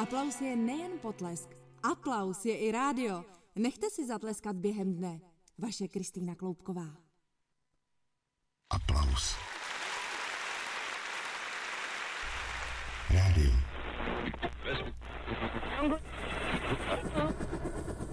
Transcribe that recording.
Aplaus je nejen potlesk, aplaus je i rádio. Nechte si zatleskat během dne. Vaše Kristýna Kloubková. Aplaus. Rádio.